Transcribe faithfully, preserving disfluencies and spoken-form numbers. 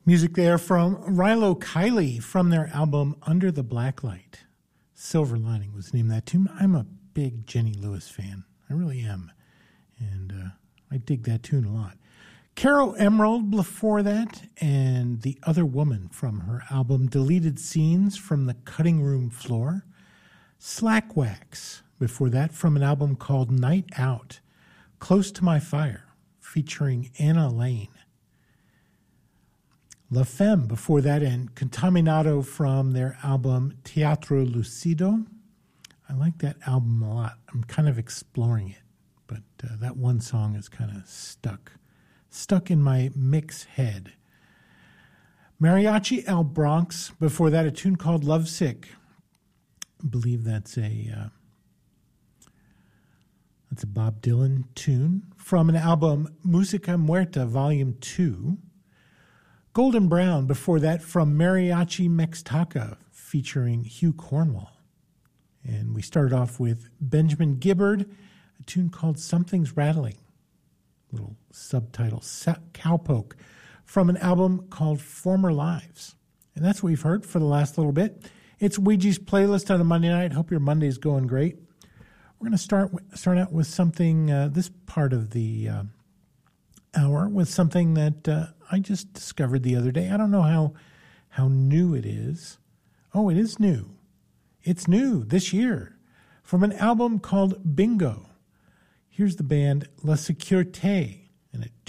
Music there from Rilo Kiley from their album Under the Blacklight. Silver Lining was named that tune. I'm a big Jenny Lewis fan. I really am. And uh, I dig that tune a lot. Caro Emerald before that, and The Other Woman from her album Deleted Scenes from the Cutting Room Floor. Slackwax before that from an album called Night Out, Close to My Fire, featuring Anna Lane. La Femme before that, and Contaminato from their album Teatro Lucido. I like that album a lot. I'm kind of exploring it, but uh, that one song is kind of stuck, stuck in my mix head. Mariachi El Bronx before that, a tune called Lovesick. I believe that's a uh, that's a Bob Dylan tune from an album Musica Muerta Volume two. Golden Brown before that from Mariachi Mextaca featuring Hugh Cornwall. And we started off with Benjamin Gibbard, a tune called Something's Rattling, little subtitle, Cowpoke, from an album called Former Lives. And that's what we've heard for the last little bit. It's Ouija's playlist on a Monday night. Hope your Monday's going great. We're going to start start out with something, uh, this part of the uh, hour, with something that uh, I just discovered the other day. I don't know how how new it is. Oh, it is new. It's new this year from an album called Bingo. Here's the band La Sécurité and a